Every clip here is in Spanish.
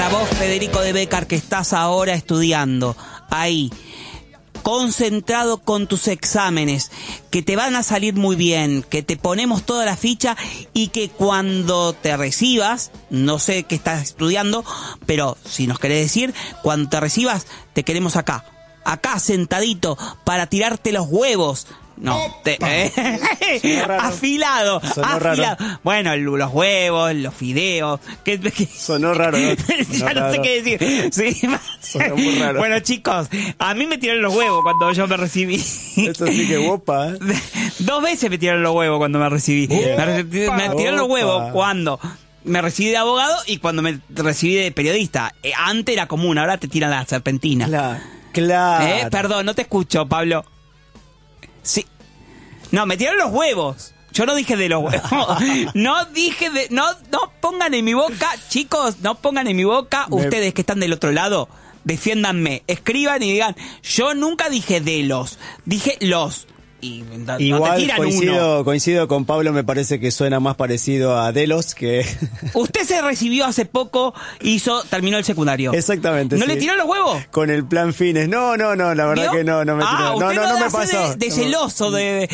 para vos, Federico de Becar, que estás ahora estudiando ahí, concentrado con tus exámenes, que te van a salir muy bien, que te ponemos toda la ficha y que cuando te recibas, no sé qué estás estudiando, pero si nos querés decir, cuando te recibas, te queremos acá sentadito para tirarte los huevos. No, afilado. Raro. Bueno, los huevos, los fideos. Sonó raro, ¿no? Ya no sé qué decir. Sí. Sonó muy raro. Bueno, chicos, a mí me tiraron los huevos cuando yo me recibí. Eso sí que guapa, ¿eh? 2 veces me tiraron los huevos cuando me recibí. Me tiraron los huevos cuando me recibí de abogado y cuando me recibí de periodista. Antes era común, ahora te tiran la serpentina. Claro. Perdón, no te escucho, Pablo. Sí. No, me tiraron los huevos. Yo no dije de los huevos. No dije de... No pongan en mi boca, chicos, no pongan en mi boca, ustedes que están del otro lado, defiéndanme, escriban y digan, yo nunca dije de los, dije los. Y igual coincido con Pablo, me parece que suena más parecido a Delos que... Usted se recibió hace poco, terminó el secundario. Exactamente. ¿No sí. le tiró los huevos? Con el plan Fines. No, la verdad ¿Vio? que no me tiró. No me pasó. De celoso,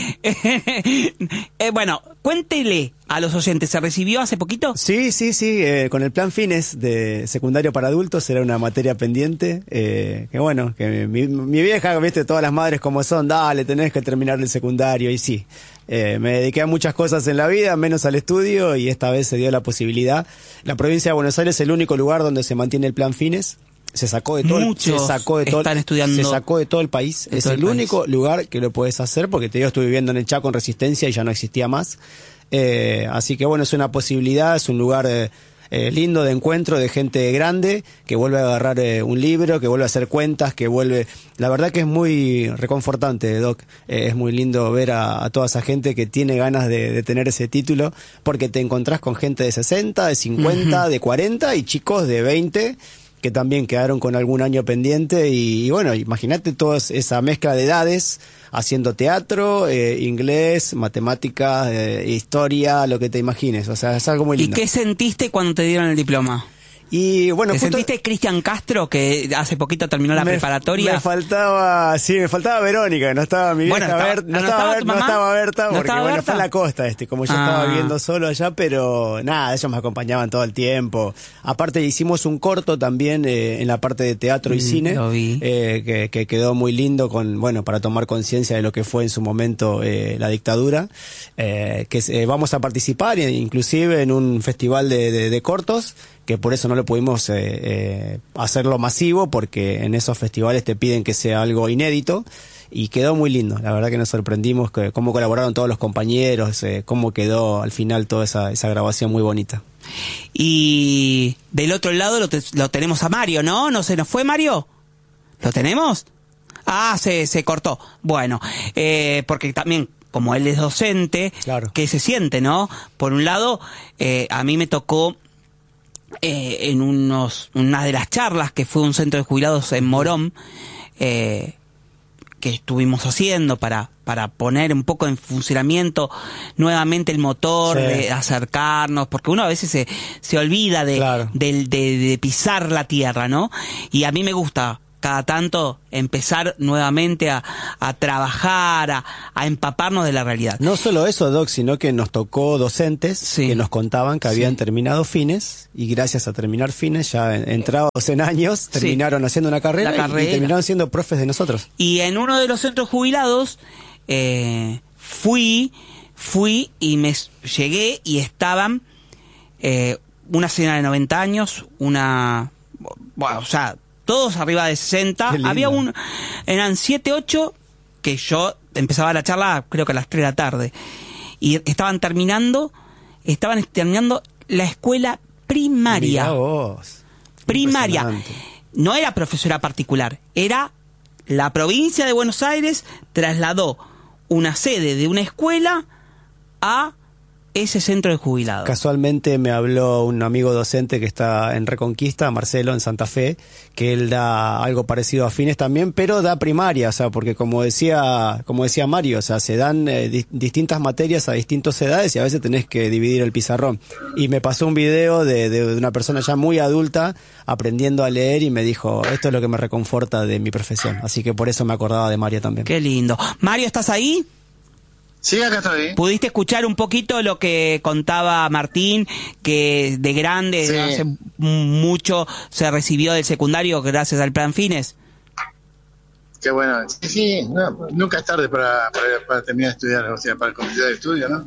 bueno, cuéntele a los oyentes, ¿se recibió hace poquito? Sí, con el plan Fines de secundario para adultos, era una materia pendiente, que bueno, que mi vieja, viste, todas las madres como son, dale, tenés que terminar el secundario, y sí, me dediqué a muchas cosas en la vida, menos al estudio, y esta vez se dio la posibilidad. La provincia de Buenos Aires es el único lugar donde se mantiene el plan Fines. Se sacó de todo, están estudiando, se sacó de todo el país. Es el único lugar que lo puedes hacer, porque te digo, estuve viviendo en el Chaco en Resistencia y ya no existía más. Así que bueno, es una posibilidad, es un lugar lindo de encuentro de gente grande que vuelve a agarrar un libro, que vuelve a hacer cuentas, que vuelve... La verdad que es muy reconfortante, Doc. Es muy lindo ver a toda esa gente que tiene ganas de tener ese título, porque te encontrás con gente de 60, de 50, de 40 y chicos de 20 que también quedaron con algún año pendiente y bueno, imagínate toda esa mezcla de edades haciendo teatro, inglés, matemáticas, historia, lo que te imagines, o sea, es algo muy lindo. ¿Y qué sentiste cuando te dieron el diploma? Y bueno, ¿Te sentiste Cristian Castro, que hace poquito terminó la preparatoria? Me faltaba Verónica, no estaba mi vieja, no estaba Berta, porque bueno, fue en la costa como yo estaba viviendo solo allá, pero nada, ellos me acompañaban todo el tiempo. Aparte hicimos un corto también en la parte de teatro y cine, lo vi. Que quedó muy lindo para tomar conciencia de lo que fue en su momento la dictadura, vamos a participar inclusive en un festival de cortos, que por eso no lo pudimos hacerlo masivo, porque en esos festivales te piden que sea algo inédito, y quedó muy lindo. La verdad que nos sorprendimos cómo colaboraron todos los compañeros, cómo quedó al final toda esa grabación muy bonita. Y del otro lado lo tenemos a Mario, ¿no? ¿No se nos fue Mario? ¿Lo tenemos? Ah, se cortó. Bueno, porque también, como él es docente, claro, que se siente, ¿no? Por un lado, a mí me tocó en una de las charlas que fue un centro de jubilados en Morón, que estuvimos haciendo para poner un poco en funcionamiento nuevamente el motor, sí, de acercarnos, porque uno a veces se olvida de pisar la tierra, ¿no? Y a mí me gusta cada tanto empezar nuevamente a trabajar, a empaparnos de la realidad. No solo eso, Doc, sino que nos tocó docentes que nos contaban que habían terminado Fines, y gracias a terminar Fines, ya entrados en años, terminaron haciendo una carrera y terminaron siendo profes de nosotros. Y en uno de los centros jubilados fui y me llegué y estaban una señora de 90 años, todos arriba de 60, había eran 7, 8, que yo empezaba la charla creo que a las 3 de la tarde, y estaban terminando la escuela primaria. Mirá vos. Primaria. No era profesora particular, era la provincia de Buenos Aires trasladó una sede de una escuela a ese centro de jubilados? Casualmente me habló un amigo docente que está en Reconquista, Marcelo, en Santa Fe, que él da algo parecido a fines también, pero da primaria, o sea, porque como decía Mario, o sea, se dan distintas materias a distintas edades y a veces tenés que dividir el pizarrón. Y me pasó un video de una persona ya muy adulta aprendiendo a leer y me dijo, esto es lo que me reconforta de mi profesión. Así que por eso me acordaba de Mario también. Qué lindo. Mario, ¿estás ahí? Sí, acá estoy. ¿Pudiste escuchar un poquito lo que contaba Martín, que de grande, Sí. hace mucho, se recibió del secundario gracias al Plan Fines? Qué bueno. Sí, no, nunca es tarde para terminar de estudiar, o sea, para completar el estudio, ¿no?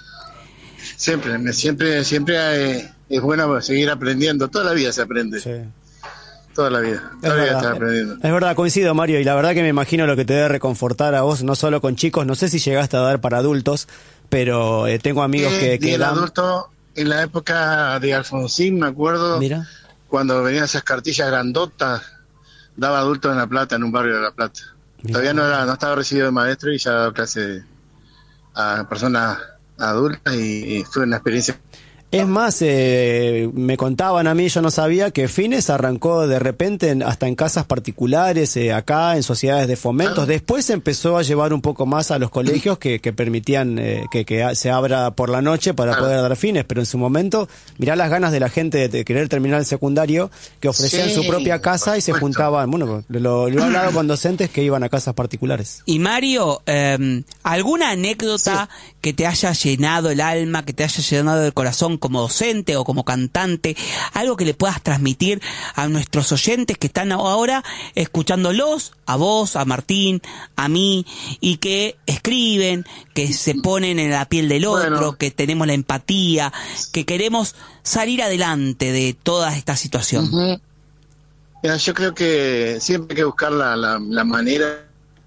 Siempre es bueno seguir aprendiendo. Toda la vida se aprende. Sí. Toda la vida. Toda la vida estás aprendiendo. Es verdad, coincido, Mario, y la verdad que me imagino lo que te debe reconfortar a vos, no solo con chicos, no sé si llegaste a dar para adultos, pero tengo amigos que el dan... adulto, en la época de Alfonsín, me acuerdo, Mira. cuando venían esas cartillas grandotas, daba adultos en La Plata, en un barrio de La Plata. Mira. Todavía no estaba recibido de maestro y ya daba clase a personas adultas y fue una experiencia. Es más, me contaban a mí, yo no sabía, que Fines arrancó de repente hasta en casas particulares, acá, en sociedades de fomentos. Claro. Después empezó a llevar un poco más a los colegios que permitían que se abra por la noche para Claro. poder dar Fines. Pero en su momento, mirá las ganas de la gente de querer terminar el secundario, que ofrecían Sí, su propia casa por y se supuesto. juntaban. Bueno, lo he hablado con docentes que iban a casas particulares. Y Mario, ¿alguna anécdota que te haya llenado el alma, que te haya llenado el corazón como docente o como cantante? Algo que le puedas transmitir a nuestros oyentes que están ahora escuchándolos, a vos, a Martín, a mí, y que escriben, que se ponen en la piel del otro, Bueno. que tenemos la empatía, que queremos salir adelante de toda esta situación. Ujú. Mira, yo creo que siempre hay que buscar la manera.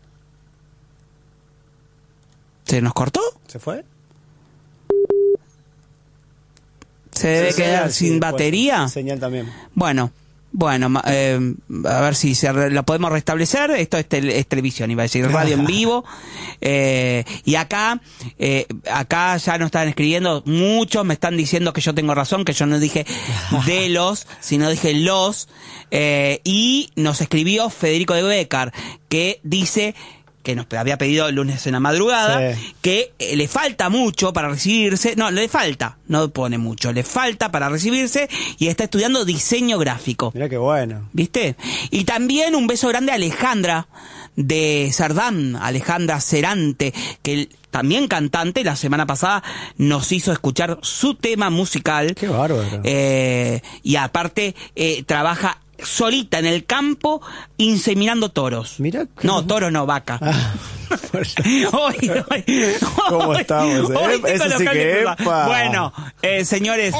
¿Se nos cortó? ¿Se fue? ¿Se debe quedar sin batería? Señal también. Bueno, a ver si lo podemos restablecer. Esto es televisión, iba a decir, radio en vivo. Y acá ya nos están escribiendo, muchos me están diciendo que yo tengo razón, que yo no dije de los, sino dije los. Y nos escribió Federico de Becar, que dice que nos había pedido el lunes en la madrugada, Sí. que le falta mucho para recibirse, no pone mucho, le falta para recibirse y está estudiando diseño gráfico. Mirá qué bueno. ¿Viste? Y también un beso grande a Alejandra de Cerdán, Alejandra Cerante, que también cantante, la semana pasada nos hizo escuchar su tema musical. Qué bárbaro. Y aparte trabaja solita en el campo inseminando toros. Mirá que- No, toros no, vaca. Ah, Hoy, ¿Cómo estamos, hoy Eso tengo sí los que cables epa. cruzados. Bueno, señores,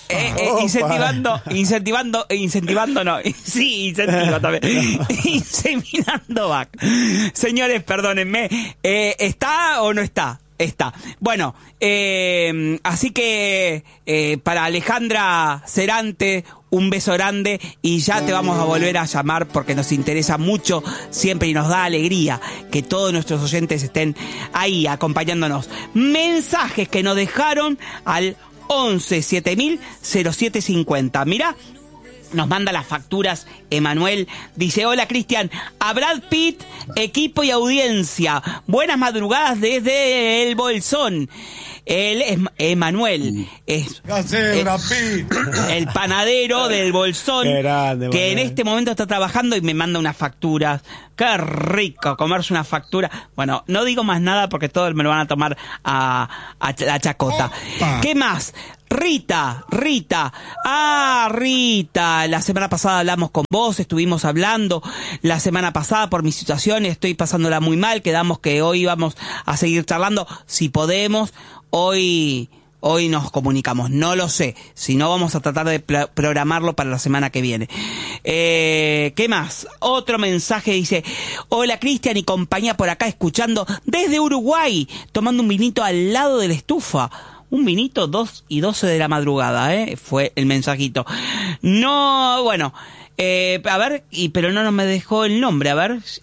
incentivando no, sí, incentivo también, inseminando vaca. Señores, perdónenme, ¿está o no está? Está. Bueno, así que para Alejandra Cerante, un beso grande y ya te vamos a volver a llamar porque nos interesa mucho siempre y nos da alegría que todos nuestros oyentes estén ahí acompañándonos. Mensajes que nos dejaron al 11 7000 0750. Mirá, nos manda las facturas Emanuel, dice: hola Cristian, a Brad Pitt, equipo y audiencia, buenas madrugadas desde el Bolsón. Él es Emanuel, es el panadero del Bolsón, Qué grande, que en Manuel. este momento está trabajando y me manda unas facturas. Qué rico comerse una factura. Bueno, no digo más nada porque todos me lo van a tomar a la chacota. ¿Qué más? Rita, la semana pasada hablamos con vos, estuvimos hablando la semana pasada por mi situación, estoy pasándola muy mal, quedamos que hoy vamos a seguir charlando, si podemos, hoy nos comunicamos, no lo sé, si no vamos a tratar de programarlo para la semana que viene. ¿Qué más? Otro mensaje dice: hola Cristian y compañía por acá escuchando desde Uruguay, tomando un vinito al lado de la estufa. Un vinito, 2:12 de la madrugada, fue el mensajito. No, bueno, a ver, pero no me dejó el nombre, a ver.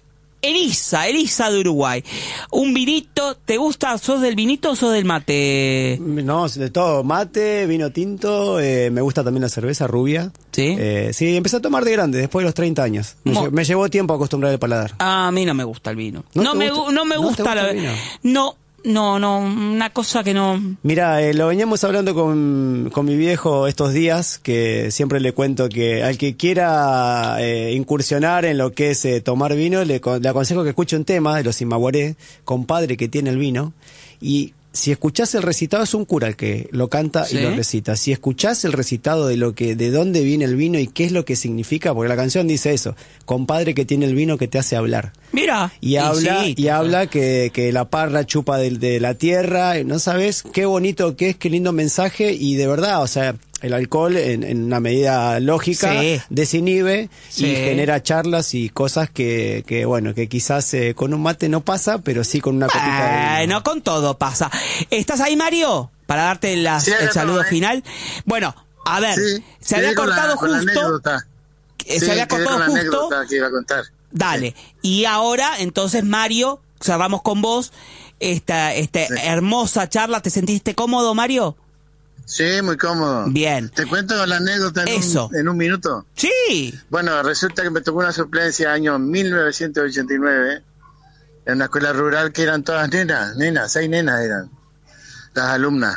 Elisa de Uruguay. Un vinito, ¿te gusta? ¿Sos del vinito o sos del mate? No, de todo. Mate, vino tinto, me gusta también la cerveza rubia. ¿Sí? Sí, empecé a tomar de grande, después de los 30 años. Me llevó tiempo a acostumbrar el paladar. A mí no me gusta el vino. No me gusta la... el vino. No, una cosa que no... Mira, lo veníamos hablando con mi viejo estos días, que siempre le cuento que al que quiera incursionar en lo que es tomar vino, le aconsejo que escuche un tema de los Imaguaré, compadre que tiene el vino, y si escuchás el recitado, es un cura el que lo canta y lo recita. Si escuchás el recitado de dónde viene el vino y qué es lo que significa, porque la canción dice eso, compadre que tiene el vino que te hace hablar. Mira. Y habla que la parra chupa de la tierra, no sabes qué bonito que es, qué lindo mensaje, y de verdad, o sea, el alcohol en una medida lógica desinhibe y genera charlas y cosas que bueno, que quizás con un mate no pasa, pero sí con una copita de vino. No, con todo pasa. ¿Estás ahí, Mario? Para darte el saludo final. Bueno, a ver, se había cortado justo. Se había cortado justo. Que iba a contar. Dale. Y ahora, entonces, Mario, cerramos con vos esta hermosa charla. ¿Te sentiste cómodo, Mario? Sí, muy cómodo. Bien. ¿Te cuento la anécdota en un minuto? Sí. Bueno, resulta que me tocó una suplencia año 1989 en una escuela rural que eran todas nenas, 6 nenas eran las alumnas.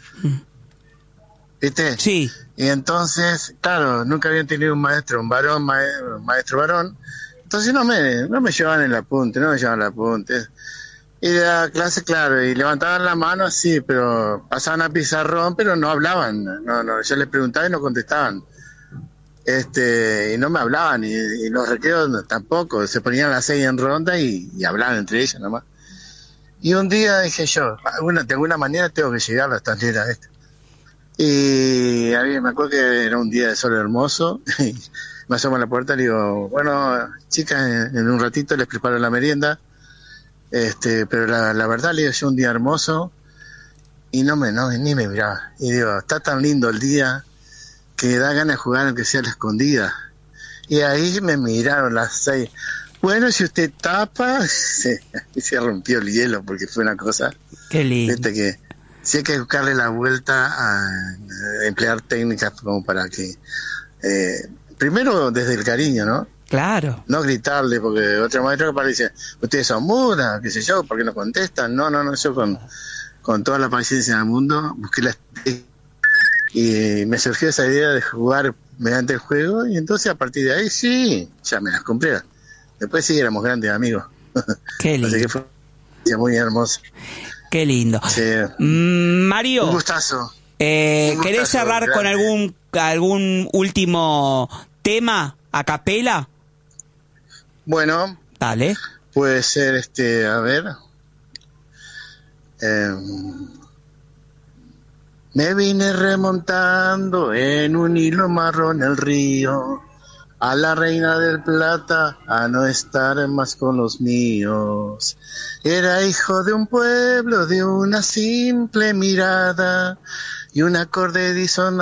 ¿Viste? Sí. Y entonces, claro, nunca habían tenido un maestro varón. Entonces no me llevaban el apunte. Y de la clase, claro, y levantaban la mano, sí, pero pasaban a pizarrón, pero no hablaban. No, yo les preguntaba y no contestaban. Y no me hablaban, y los recreos tampoco. Se ponían las 6 en ronda y hablaban entre ellas nomás. Y un día dije yo, de alguna manera tengo que llegar a estas nenas. Y me acuerdo que era un día de sol hermoso, y me asomo a la puerta y digo, bueno, chicas, en un ratito les preparo la merienda. Pero la verdad, le digo yo, un día hermoso, y ni me miraba. Y digo, está tan lindo el día que da ganas de jugar aunque sea a la escondida. Y ahí me miraron las 6. Bueno, si usted tapa, se rompió el hielo, porque fue una cosa. Qué lindo. Viste que sí hay que buscarle la vuelta a emplear técnicas como para que, primero desde el cariño, ¿no? Claro. No gritarle, porque otro maestro que dice, ustedes son mudas, qué sé yo, ¿por qué no contestan? No, yo con toda la paciencia del mundo busqué la y me surgió esa idea de jugar mediante el juego, y entonces a partir de ahí sí, ya me las compré. Después sí éramos grandes amigos. Qué lindo. Así que fue muy hermoso. Qué lindo. Sí. Mario. Un gustazo. ¿Querés cerrar con algún último tema a capela? Bueno, dale. Puede ser a ver. Me vine remontando en un hilo marrón el río, a la Reina del Plata, a no estar más con los míos. Era hijo de un pueblo, de una simple mirada y un acorde disonante